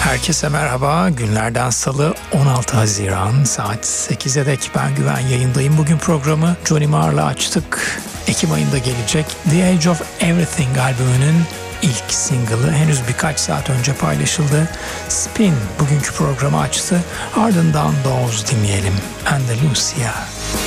Herkese merhaba. Günlerden Salı 16 Haziran saat 8'e dek ben Güven yayındayım. Bugün programı Johnny Marr'la açtık. Ekim ayında gelecek The Age of Everything albümünün ilk single'ı henüz birkaç saat önce paylaşıldı. Spin bugünkü programı açtı. Ardından Dawes dinleyelim. Andalusia.